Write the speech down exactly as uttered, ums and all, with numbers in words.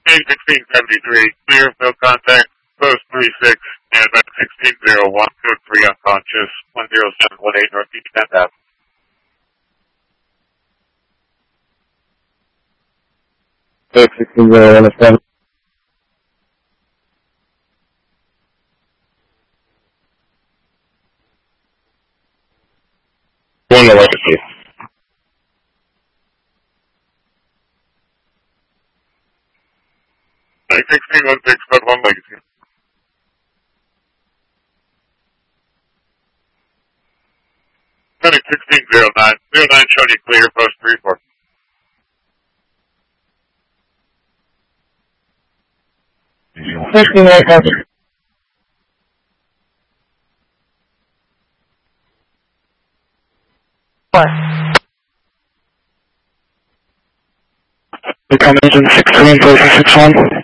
sixteen seventy-three, clear, no contact, post three six, and about sixteen oh one, code three unconscious, one zero seven one eight Northeast tenth Avenue. sixteen oh one seven. One legacy. sixteen one six, code one legacy. sixteen oh nine, oh nine showing you clear, post three four. sixteen oh one. What? The combination six three and six one.